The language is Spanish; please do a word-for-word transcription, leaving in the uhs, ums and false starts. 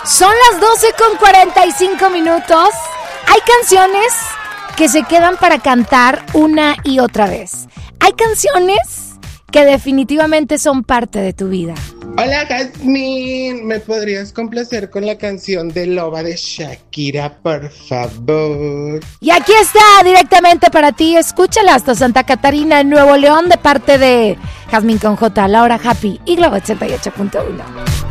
Son las doce con cuarenta y cinco minutos. Hay canciones que se quedan para cantar una y otra vez. Hay canciones que definitivamente son parte de tu vida. Hola, Jazmín, ¿me podrías complacer con la canción de Loba de Shakira, por favor? Y aquí está, directamente para ti. Escúchala hasta Santa Catarina, en Nuevo León, de parte de Jazmín con J, Laura Happy y Globo ochenta y ocho punto uno.